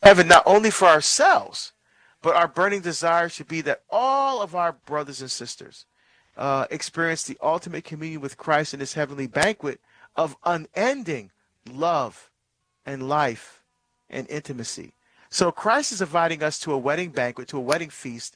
Heaven not only for ourselves, but our burning desire should be that all of our brothers and sisters experience the ultimate communion with Christ in this heavenly banquet of unending love and life and intimacy. So Christ is inviting us to a wedding banquet, to a wedding feast